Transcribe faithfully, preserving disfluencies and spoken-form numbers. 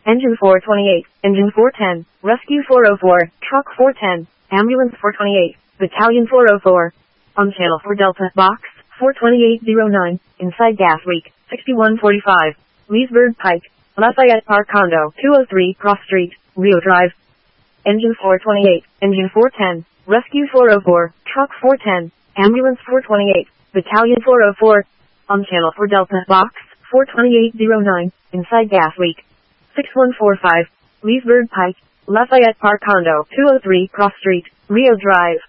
Engine four twenty-eight, Engine four ten, Rescue four oh four, Truck four ten, Ambulance four twenty-eight, Battalion four oh four. On Channel four Delta, Box four twenty-eight oh nine, inside gas leak, sixty-one forty-five, Leesburg Pike, Lafayette Park Condo, two oh three Cross Street, Rio Drive. Engine four twenty-eight, Engine four ten, Rescue four oh four, Truck four ten, Ambulance four twenty-eight, Battalion four oh four. On Channel four Delta, Box four twenty-eight oh nine, inside gas leak, sixty-one forty-five, Leesburg Pike, Lafayette Park Condo, two oh three Cross Street, Rio Drive.